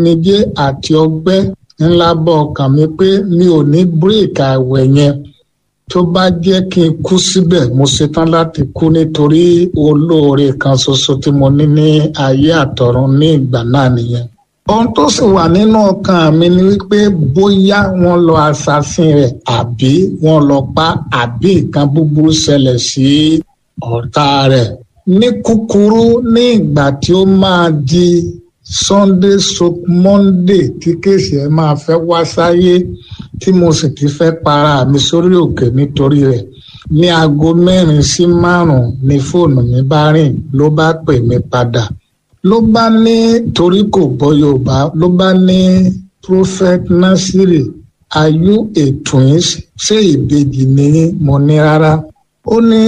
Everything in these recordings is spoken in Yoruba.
omijé àti ọgbẹ́ ńlá bọ́ ọkàn mi pé mi ò ní bírèkì àwẹ̀ yẹn. Tó bá jẹ́ kí n kú síbẹ̀, mo ṣetán láti kú nítorí olóore kan ṣoṣo tí mo ní ní ayé àtọ̀run ní ìgbà náà nìyẹn. Ohun tó sì wà nínú ọkàn mi ni wípé bóyá wọ́n lọ assassin rẹ̀ àbí wọ́n lọ pa àbí nǹkan búburú ṣẹlẹ̀ sí ọ̀tá rẹ̀. Ní kúkúrú, ní ìgbà tí ó máa di Sunday stroke Monday tí kéèsì ẹ̀ máa fẹ́ wá sáyé tí mo sì ti fẹ́ para mi sórí òkè nítorí rẹ̀, ní aago 4 sí 5 ni fóònù mi bá rìn, ló bá pè mí padà. Ló bá ní, torí kò gbọ́ Yorùbá, ló bá ní Prophet Nasiri, are you a twins? Ṣé ìbejì ni yín? Mo ní rárá. Ó ní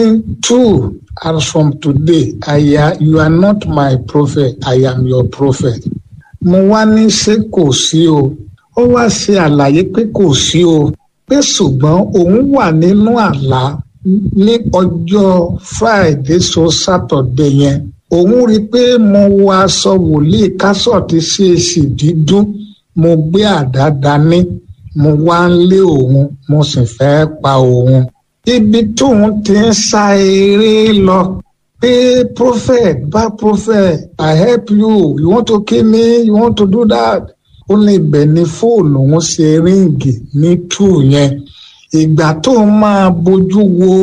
2 as from today, you are not my prophet, I am your prophet. Mo wá ní ṣé kò sí o. Ó wá ṣe àlàyé pé kò sí o, pé ṣùgbọ́n òun wà nínú àlá ní ọjọ́ Friday so Saturday yẹn. Òun rí i pé mo wọ aṣọ wòlíì kásọ̀tì sí èsì dídún, mo gbé àdá dání, mo wá ń lé òun, mo sì fẹ́ pa òun. Ibi tóun ti ń sá eré lọ pé prophet, bá prophet, I help you, you want to kill me, you want to do that. Ó ní ibẹ̀ ni fóònù òun ṣe ríǹgì ní 2 yẹn. Ìgbà tó máa bójú wo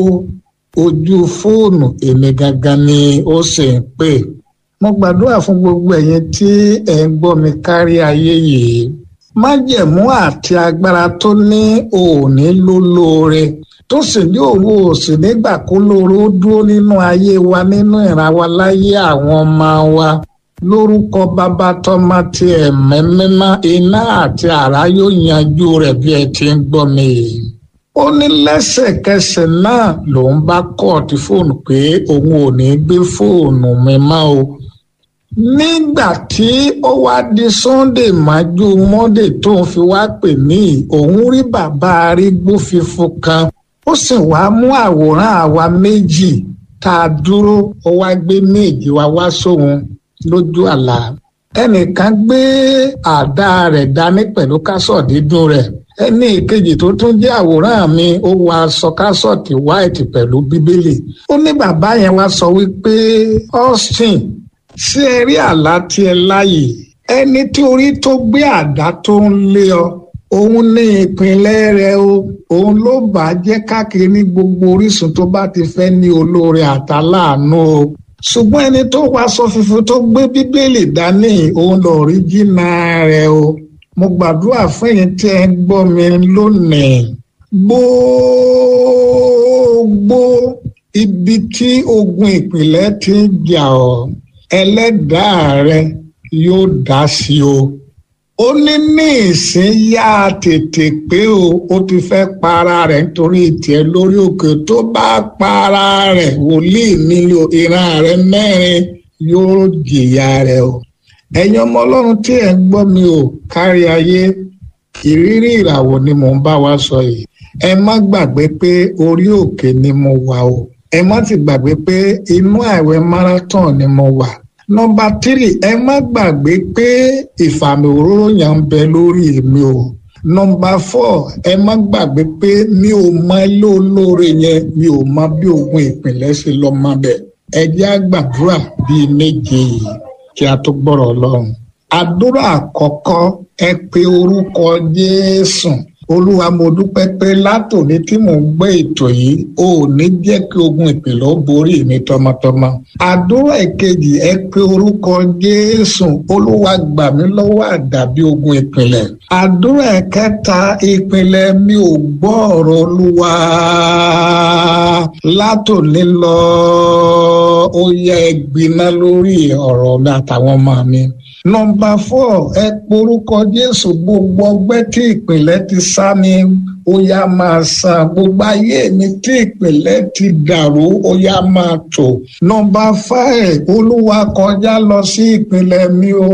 ojú fóònù, èmi gangan ni ó sì ń pè. Mo gbàdúrà fún gbogbo ẹ̀yin tí ẹ̀ ń gbọ́ mi kárí ayé yìí. Májẹ̀mú àti agbára tó ní òní ló lóore, tó sì ní òwò òsì nígbà kó lóore ó dúró nínú ayé wa, nínú ìran wa, láyé àwọn ọmọ wa. Lórúkọ Bàbá, tọ́mọ tí Ẹ̀mí Mímọ́, iná àti àrá yóò yanjú rẹ̀ bí ẹ ti ń gbọ́ mi yìí. Ó ní lẹ́sẹ̀kẹsẹ̀ náà lòun bá kọ́ọ̀tì fóònù pé òun ò ní gbé fóònù mi mọ́ o. Nígbà tí ó wá di Sunday májú Monday tó ń fi wá pè mí, òun rí bàbá arígbó fífún kan, ó sì wá mú àwòrán àwa méjì tá a dúró, ó wá gbé méjì wá sóhun lójú àlá. Ẹnìkan gbé àdá rẹ̀ dání pẹ̀lú kásọ̀ dídùn rẹ̀. Ẹni ìkejì tó tún jẹ́ àwòrán mi, ó wọ aṣọ kásọ̀tì white pẹ̀lú bíbélì. Ó ní bàbá yẹn wá sọ wípé, Austin, ṣé ẹ rí àlá tí ẹ láyè? Ẹni tí orí tó gbé àdá tó ń lé ọ, òun ní ìpínlẹ̀ rẹ̀ o. Òun ló bá jẹ́ káàkiri ní gbogbo orísun tó bá ti fẹ́ ní olóore àtàláàánú o. Ṣùgbọ́n ẹni tó wá aṣọ funfun tó gbé bíbélì dání, òun lọ̀ríjínà rẹ̀ o. Mo gbàdúrà fún ẹ̀yin tí ẹ ń gbọ́ mi lónìí. Gbogbo ibi tí ogun ìpìlẹ̀ ti ń jà ọ́, Ẹlẹ́dàá rẹ yóò dá sí o. Ó ní ìsìn yá tètè pé o, ó ti fẹ́ para rẹ̀ nítorí tiẹ̀ lórí òkè. Tó bá para rẹ̀, wòlíì nílò ìran rẹ̀ 4 yóò jìyà rẹ̀ o. Ẹ̀yin ọmọ Ọlọ́run tí ẹ̀ ń gbọ́ mi o kárí ayé, ìrírí ìràwọ̀ ni mò ń bá wa sọ yìí. Ẹ má gbàgbé pé orí òkè ni mo wà o. Ẹ má ti gbàgbé pé inú ààwẹ̀ marathon ni mo wà. Nọ́mbà 3, ẹ má gbàgbé pé ìfàmì òróró yẹn ń bẹ lórí mi o. Nọ́mbà 4, ẹ má gbàgbé pé mi ò mọ ilé olóore yẹn, mi ò mọ bí ogun ìpìlẹ̀ ṣe lọ mọ bẹ̀. Ẹ jẹ́ á gbàdúrà bíi 7 yìí kí a tó gbọ́rọ̀ Ọlọ́run. Àdúrà àkọ́kọ́, ẹ pe orúkọ Jésù. Olúwa, mo dúpẹ́ pé látòní tí mò ń gbé ètò yìí, ò ní jẹ́ kí ogun ìpìlẹ̀ ó borí mi tọmọtọmọ. Àdúrà ìkejì, ẹ pe orúkọ Jésù. Olúwa, gbà mí lọ́wọ́ àdàbí ogun ìpìlẹ̀. Àdúrà ìkẹta, ìpìlẹ̀ mi ò gbọ́ ọ̀rọ̀ Olúwa. Látòní lọ, ó yẹ ẹ gbiná lórí ọ̀rọ̀ mi àtàwọn ọmọ mi. Nọ́mbà 4, ẹ porúkọ Jésù. Gbogbo ọgbẹ́ tí ìpìlẹ̀ ti sá mi, ó yá máa san. Gbogbo ayé mi tí ìpìlẹ̀ ti dàrú, ó yá máa tò. Nọ́mbà 5, Olúwa kọjá lọ sí ìpìlẹ̀ mi o.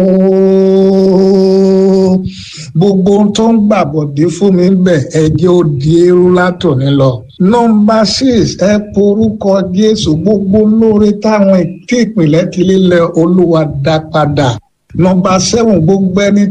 Gbogbo ohun tó ń gbàbọ̀dé fún mi bẹ̀, ẹ jẹ́ ó di eérú látòní lọ. Nọ́mbà 6, ẹ porúkọ Jésù. Gbogbo lóore táwọn tí ìpìlẹ̀ ti lílẹ̀, Olúwa dá padà. Nọ́mbà 7, gbogbo ẹni